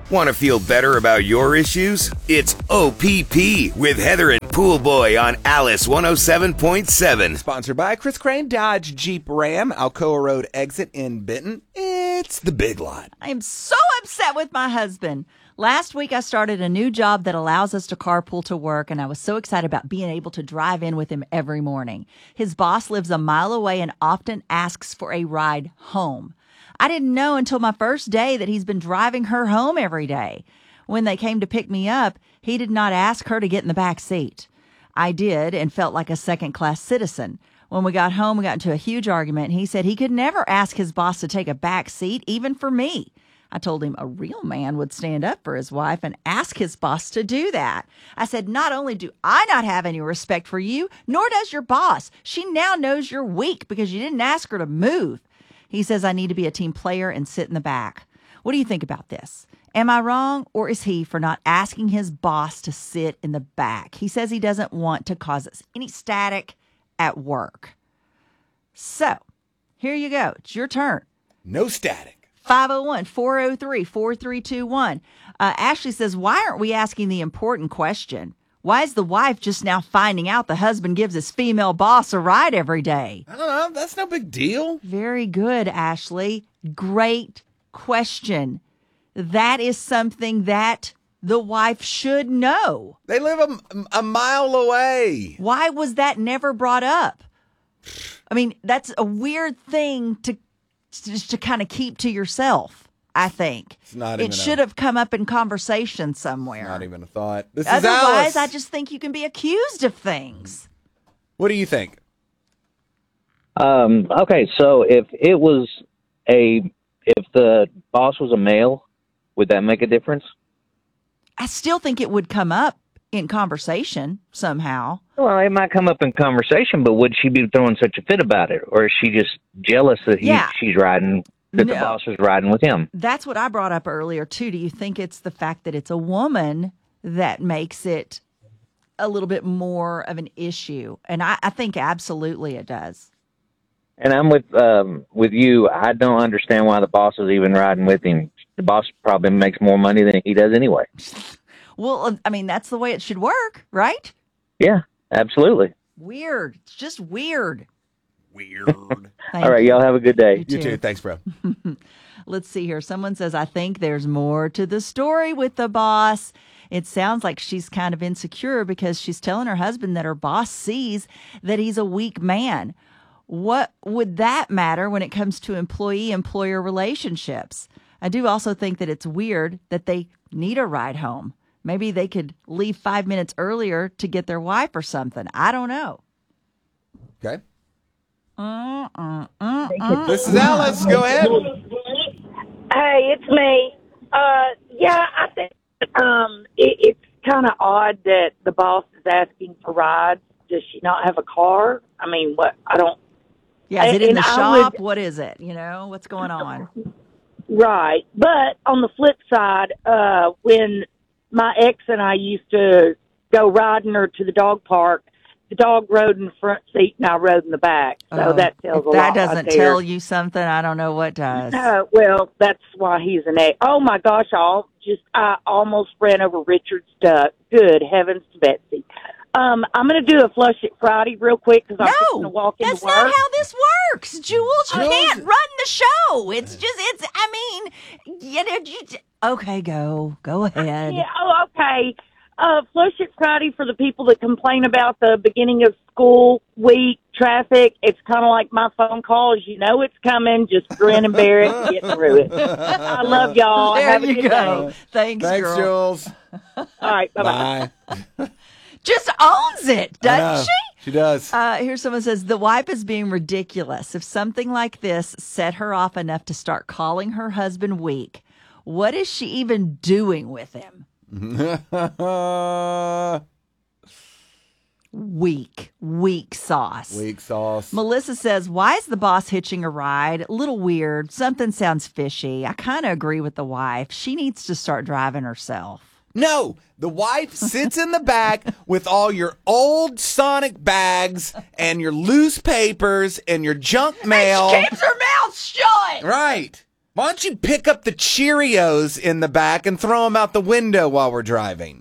Want to feel better about your issues? It's OPP with Heather and Pool Boy on Alice 107.7. Sponsored by Chris Crane Dodge Jeep Ram, Alcoa Road exit in Benton. It's the Big Lot. I am so upset with my husband. Last week, I started a new job that allows us to carpool to work, and I was so excited about being able to drive in with him every morning. His boss lives a mile away and often asks for a ride home. I didn't know until my first day that he's been driving her home every day. When they came to pick me up, he did not ask her to get in the back seat. I did and felt like a second-class citizen. When we got home, we got into a huge argument. He said he could never ask his boss to take a back seat, even for me. I told him a real man would stand up for his wife and ask his boss to do that. I said, not only do I not have any respect for you, nor does your boss. She now knows you're weak because you didn't ask her to move. He says I need to be a team player and sit in the back. What do you think about this? Am I wrong, or is he for not asking his boss to sit in the back? He says he doesn't want to cause us any static at work. So, here you go. It's your turn. No static. 501-403-4321. Ashley says, why aren't we asking the important question? Why is the wife just now finding out the husband gives his female boss a ride every day? I don't know. That's no big deal. Very good, Ashley. Great question. That is something that the wife should know. They live a mile away. Why was that never brought up? I mean, that's a weird thing to kind of keep to yourself. I think it's not even it should have come up in conversation somewhere. Not even a thought. This is Otherwise, Alice. I just think you can be accused of things. What do you think? Okay, so if the boss was a male, would that make a difference? I still think it would come up in conversation somehow. Well, it might come up in conversation, but would she be throwing such a fit about it, or is she just jealous that she's riding? That the boss is riding with him. That's what I brought up earlier, too. Do you think it's the fact that it's a woman that makes it a little bit more of an issue? And I think absolutely it does. And I'm with you. I don't understand why the boss is even riding with him. The boss probably makes more money than he does anyway. Well, I mean, that's the way it should work, right? Yeah, absolutely. Weird. It's just weird. Weird. All right, y'all have a good day. You too. Thanks, bro. Let's see here. Someone says, I think there's more to the story with the boss. It sounds like she's kind of insecure because she's telling her husband that her boss sees that he's a weak man. What would that matter when it comes to employee-employer relationships? I do also think that it's weird that they need a ride home. Maybe they could leave 5 minutes earlier to get their wife or something. I don't know. Okay. This is Alice. Go ahead. Hey, it's me. Yeah, I think it's kind of odd that the boss is asking for rides. Does she not have a car? I mean, what? I don't. Yeah, is it in the shop? What is it? You know, what's going on? Right. But on the flip side, when my ex and I used to go riding her to the dog park, the dog rode in the front seat and I rode in the back. So that tells a lot. That doesn't tell you something. I don't know what does. Well, that's why he's an ex. Oh my gosh, I almost ran over Richard's duck. Good heavens to Betsy. I'm going to do a Flush It Friday real quick because I'm going to walk into work. That's not how this works, Jules. You can't run the show. It's just, okay, go ahead. Yeah, okay. Flush It Friday for the people that complain about the beginning of school week traffic. It's kind of like my phone calls. You know it's coming. Just grin and bear it and get through it. I love y'all. There Have a you good go. day. Thanks, girl. Jules. All right, bye-bye. Bye. Just owns it, doesn't she? She does. Here's someone says, the wife is being ridiculous. If something like this set her off enough to start calling her husband weak, what is she even doing with him? Weak sauce. Weak sauce. Melissa says, why is the boss hitching a ride? A little weird. Something sounds fishy. I kind of agree with the wife. She needs to start driving herself. No, the wife sits in the back with all your old Sonic bags and your loose papers and your junk mail. And she keeps her mouth shut. Right. Why don't you pick up the Cheerios in the back and throw them out the window while we're driving?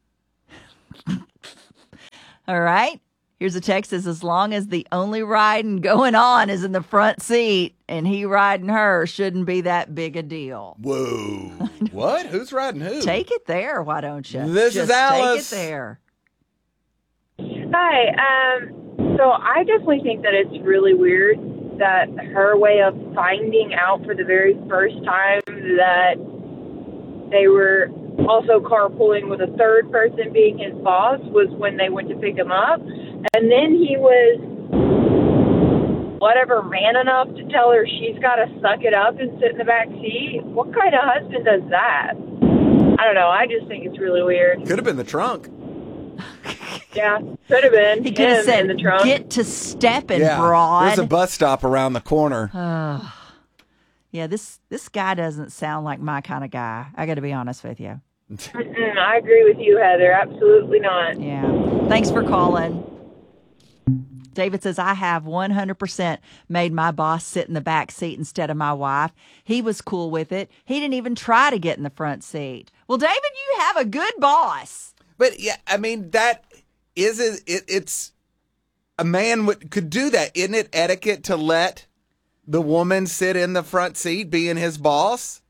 All right. Here's a text that says, as long as the only riding going on is in the front seat and he riding her, shouldn't be that big a deal. Whoa. What? Who's riding who? Take it there, why don't you? This is Alice. Take it there. Hi. So I definitely think that it's really weird that her way of finding out for the very first time that they were also carpooling with a third person being his boss was when they went to pick him up. And then he was, man enough to tell her she's got to suck it up and sit in the back seat. What kind of husband does that? I don't know. I just think it's really weird. Could have been the trunk. Yeah, could have been. He could have said, in the trunk. Get to stepping, broad. There's a bus stop around the corner. Yeah, this guy doesn't sound like my kind of guy. I got to be honest with you. I agree with you, Heather. Absolutely not. Yeah. Thanks for calling. David says, I have 100% made my boss sit in the back seat instead of my wife. He was cool with it. He didn't even try to get in the front seat. Well, David, you have a good boss. But yeah, I mean, that is it's a man could do that. Isn't it etiquette to let the woman sit in the front seat being his boss?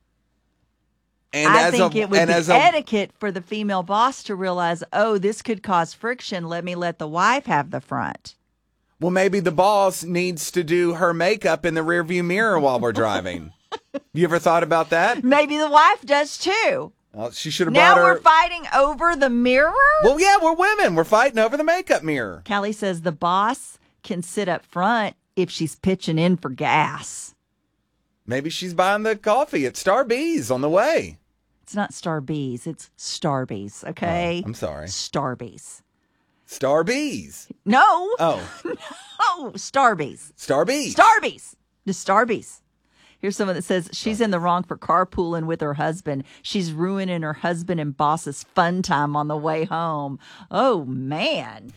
And I think it would be etiquette for the female boss to realize, oh, this could cause friction. Let me let the wife have the front. Well, maybe the boss needs to do her makeup in the rearview mirror while we're driving. You ever thought about that? Maybe the wife does too. Well, she should have now brought her. We're fighting over the mirror? Well, yeah, we're women. We're fighting over the makeup mirror. Callie says the boss can sit up front if she's pitching in for gas. Maybe she's buying the coffee at Starbucks on the way. It's not Starbucks. It's Starbucks, okay? Oh, I'm sorry. Starbucks. Starbucks. No. Oh. No, Starbucks. Starbucks. Starbucks. Just Starbucks. Here's someone that says she's in the wrong for carpooling with her husband. She's ruining her husband and boss's fun time on the way home. Oh, man.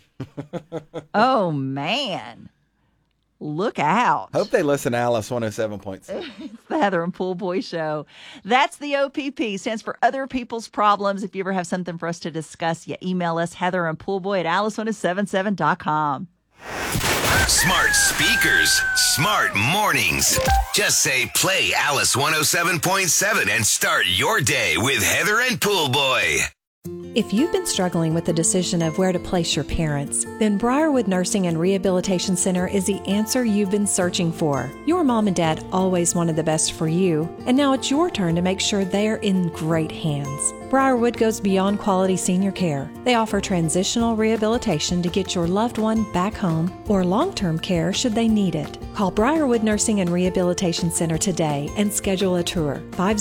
Oh, man. Look out. Hope they listen to Alice 107.6. It's the Heather and Pool Boy Show. That's the OPP. Stands for Other People's Problems. If you ever have something for us to discuss, you email us, heatherandpoolboy@alice1077.com. Smart speakers, smart mornings. Just say play Alice 107.7 and start your day with Heather and Pool Boy. If you've been struggling with the decision of where to place your parents, then Briarwood Nursing and Rehabilitation Center is the answer you've been searching for. Your mom and dad always wanted the best for you, and now it's your turn to make sure they're in great hands. Briarwood goes beyond quality senior care. They offer transitional rehabilitation to get your loved one back home or long-term care should they need it. Call Briarwood Nursing and Rehabilitation Center today and schedule a tour.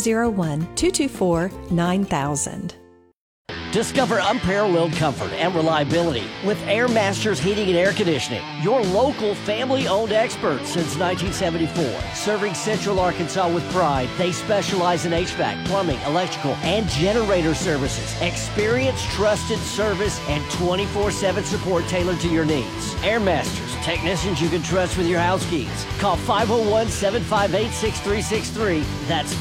501-224-9000. Discover unparalleled comfort and reliability with Air Masters Heating and Air Conditioning, your local family-owned experts since 1974. Serving Central Arkansas with pride, they specialize in HVAC, plumbing, electrical, and generator services. Experience, trusted service, and 24/7 support tailored to your needs. Air Masters, technicians you can trust with your house keys. Call 501-758-6363. That's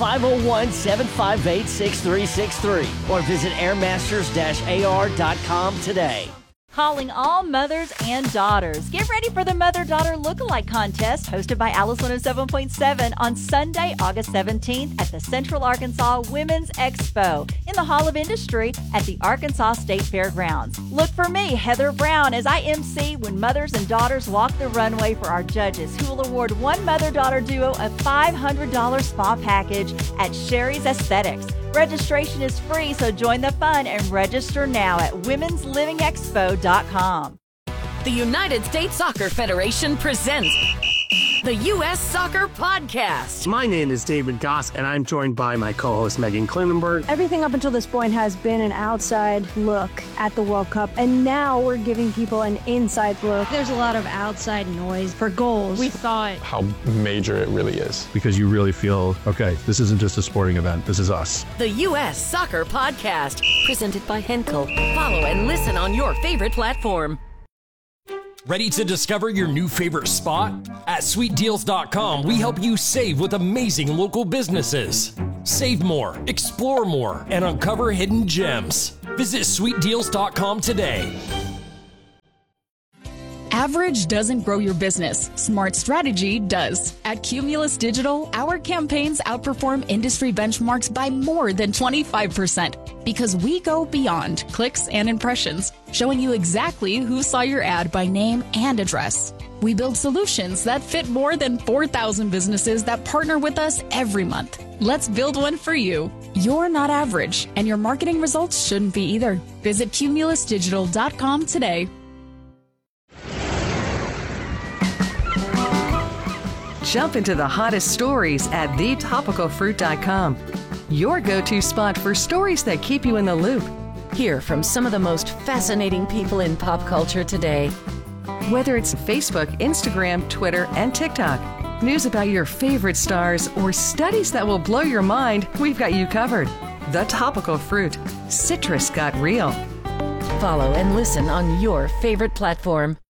501-758-6363. Or visit airmasters-ar.com today. Calling all mothers and daughters. Get ready for the Mother-Daughter Lookalike Contest hosted by Alice 107.7 on Sunday, August 17th at the Central Arkansas Women's Expo in the Hall of Industry at the Arkansas State Fairgrounds. Look for me, Heather Brown, as I MC when mothers and daughters walk the runway for our judges, who will award one mother-daughter duo a $500 spa package at Sherry's Aesthetics. Registration is free, so join the fun and register now at womenslivingexpo.com. The United States Soccer Federation presents the U.S. Soccer Podcast. My name is David Goss, and I'm joined by my co-host, Megan Klinenberg. Everything up until this point has been an outside look at the World Cup, and now we're giving people an inside look. There's a lot of outside noise for goals. We thought how major it really is. Because you really feel, okay, this isn't just a sporting event, this is us. The U.S. Soccer Podcast, presented by Henkel. Follow and listen on your favorite platform. Ready to discover your new favorite spot? At sweetdeals.com, we help you save with amazing local businesses. Save more, explore more, and uncover hidden gems. Visit sweetdeals.com today. Average doesn't grow your business. Smart strategy does. At Cumulus Digital, our campaigns outperform industry benchmarks by more than 25% because we go beyond clicks and impressions, showing you exactly who saw your ad by name and address. We build solutions that fit more than 4,000 businesses that partner with us every month. Let's build one for you. You're not average, and your marketing results shouldn't be either. Visit cumulusdigital.com today. Jump into the hottest stories at thetopicalfruit.com. Your go-to spot for stories that keep you in the loop. Hear from some of the most fascinating people in pop culture today. Whether it's Facebook, Instagram, Twitter, and TikTok, news about your favorite stars, or studies that will blow your mind, we've got you covered. The Topical Fruit. Citrus got real. Follow and listen on your favorite platform.